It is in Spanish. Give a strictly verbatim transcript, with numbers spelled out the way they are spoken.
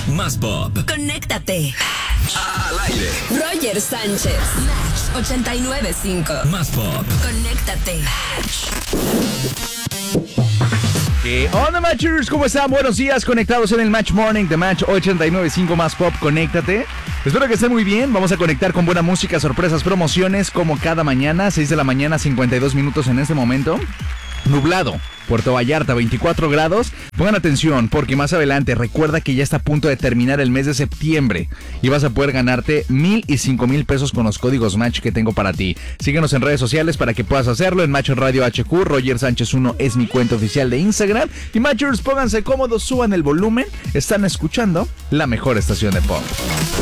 Más pop. Conéctate. Al aire. Roger Sánchez. Match ochenta y nueve punto cinco. Más pop. Conéctate. ¿Qué onda, Matchers? ¿Cómo están? Buenos días, conectados en el Match Morning de Match ochenta y nueve punto cinco Más Pop. Conéctate. Espero que estén muy bien. Vamos a conectar con buena música, sorpresas, promociones, como cada mañana. seis de la mañana, cincuenta y dos minutos en este momento. Nublado. Puerto Vallarta, veinticuatro grados. Pongan atención porque más adelante recuerda que ya está a punto de terminar el mes de septiembre y vas a poder ganarte mil y cinco mil pesos con los códigos Match que tengo para ti. Síguenos en redes sociales para que puedas hacerlo. En Match Radio H Q, Roger Sánchez uno es mi cuenta oficial de Instagram. Y Matchers, pónganse cómodos, suban el volumen. Están escuchando la mejor estación de pop.